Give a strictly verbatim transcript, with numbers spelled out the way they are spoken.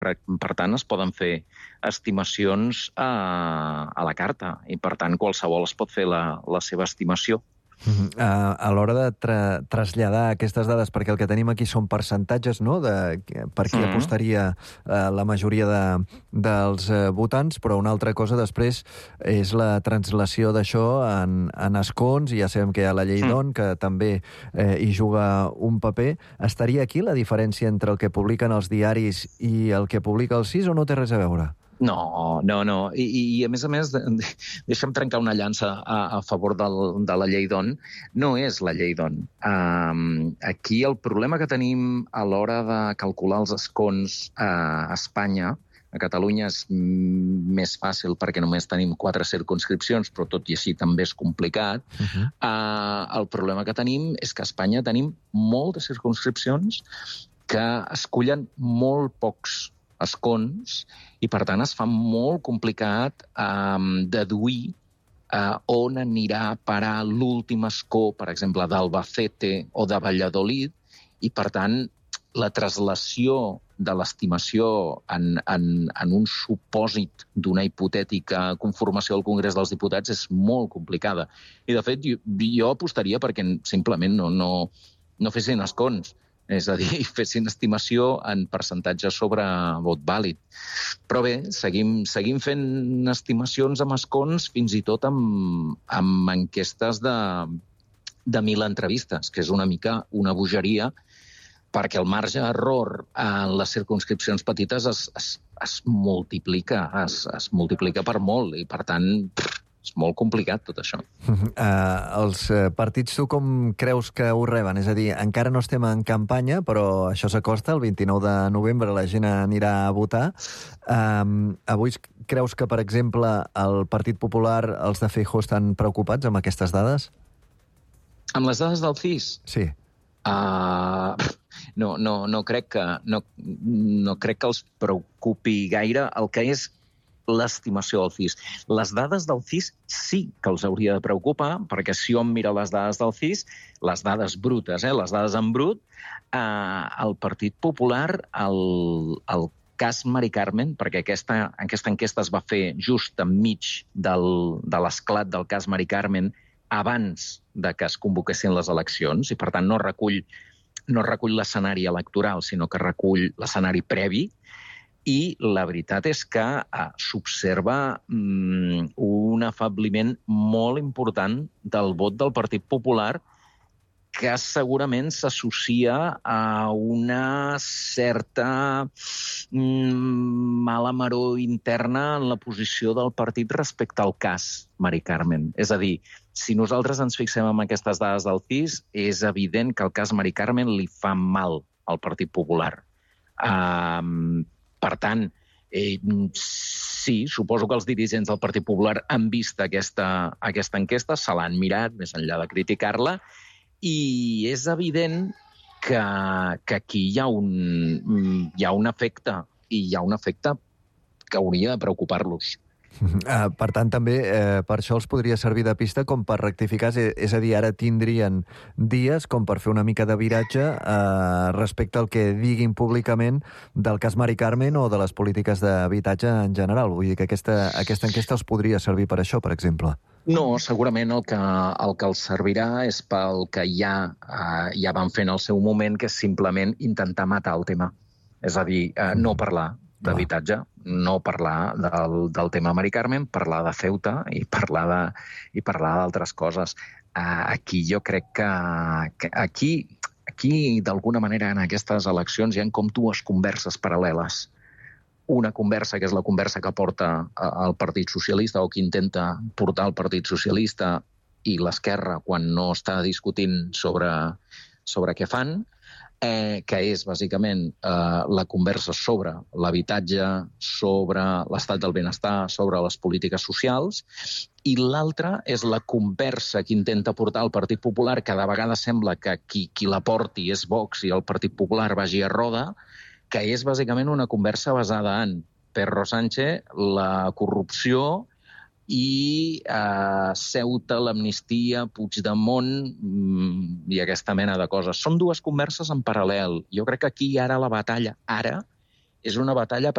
Per, per tant, es poden fer estimacions a, a la carta i, per tant, qualsevol es pot fer la, la seva estimació. Uh, a l'hora de tra traslladar aquestes dades, perquè el que tenim aquí són percentatges, no?, de per qui uh -huh. apostaria uh, la majoria de, dels uh, votants, però una altra cosa després és la translació d'això en, en escons, i ja sabem que hi ha la llei uh -huh. d'On, que també eh, hi juga un paper. Estaria aquí la diferència entre el que publiquen els diaris i el que publica el C I S, o no té res a veure? No, no, no. I, i a més a més, deixa'm trencar una llança a, a favor del, de la llei d'On. No és la llei d'On. Um, aquí el problema que tenim a l'hora de calcular els escons a Espanya, a Catalunya és més fàcil perquè només tenim quatre circumscripcions, però tot i així també és complicat. Uh-huh. uh, el problema que tenim és que a Espanya tenim moltes circumscripcions que escullen molt pocs escons, i per tant es fa molt complicat um, deduir uh, on anirà a parar l'últim escó, per exemple, d'Albacete o de Valladolid, i per tant la traslació de l'estimació en, en, en un supòsit d'una hipotètica conformació del Congrés dels Diputats és molt complicada. I, de fet, jo, jo apostaria perquè simplement no, no, no fessin escons. És a dir, fessin estimació en percentatge sobre vot vàlid. Però bé, seguim, seguim fent estimacions amb escons, fins i tot amb, amb enquestes de, de mil entrevistes, que és una mica una bogeria, perquè el marge d'error en les circumscripcions petites es, es, es multiplica, es, es multiplica per molt, i per tant pff, és molt complicat tot això. Uh, els partits, tu com creus que ho reben? És a dir, encara no estem en campanya, però això s'acosta, el vint-i-nou de novembre la gent anirà a votar. Um, avui creus que, per exemple, el Partit Popular, els de Feijóo, estan preocupats amb aquestes dades? Amb les dades del C I S? Sí. Uh, no, no, no, crec que, no, no crec que els preocupi gaire el que és l'estimació del C I S. Les dades del C I S sí que els hauria de preocupar, perquè si hom mira les dades del C I S, les dades brutes, eh, les dades en brut, eh, el Partit Popular, el, el cas Mari Carmen, perquè aquesta, aquesta enquesta es va fer just enmig del, de l'esclat del cas Mari Carmen, abans de que es convoquessin les eleccions, i per tant no recull, no recull l'escenari electoral, sinó que recull l'escenari previ. I la veritat és que eh, s'observa mm, un afabliment molt important del vot del Partit Popular, que segurament s'associa a una certa mm, mala maror interna en la posició del partit respecte al cas Mari Carmen. És a dir, si nosaltres ens fixem en aquestes dades del C I S, és evident que el cas Mari Carmen li fa mal al Partit Popular. Um, Per tant, eh, sí, suposo que els dirigents del Partit Popular han vist aquesta, aquesta enquesta, se l'han mirat, més enllà de criticar-la, i és evident que, que aquí hi ha, un, hi ha un efecte, i hi ha un efecte que hauria de preocupar-los. Uh, per tant, també uh, per això els podria servir de pista com per rectificar, és, és a dir, ara tindrien dies com per fer una mica de viratge uh, respecte al que diguin públicament del cas Mari Carmen o de les polítiques d'habitatge en general. Vull dir que aquesta, aquesta enquesta els podria servir per això, per exemple. No, segurament el que, el que els servirà és pel que ja, uh, ja van fer en el seu moment, que és simplement intentar matar el tema. És a dir, uh, no parlar d'habitatge, no parlar del, del tema Mari Carmen, parlar de Ceuta i parlar de, i parlar d'altres coses. Uh, aquí jo crec que, que aquí, aquí d'alguna manera en aquestes eleccions hi ha com dues converses paral·leles. Una conversa que és la conversa que porta el Partit Socialista o que intenta portar el Partit Socialista i l'esquerra quan no està discutint sobre, sobre què fan, Eh, que és, bàsicament, eh, la conversa sobre l'habitatge, sobre l'estat del benestar, sobre les polítiques socials, i l'altra és la conversa que intenta portar el Partit Popular, que de vegades sembla que qui, qui la porti és Vox i el Partit Popular vagi a roda, que és, bàsicament, una conversa basada en Pedro Sánchez, la corrupció, i eh, Ceuta, l'amnistia, Puigdemont mm, i aquesta mena de coses. Són dues converses en paral·lel. Jo crec que aquí ara la batalla, ara, és una batalla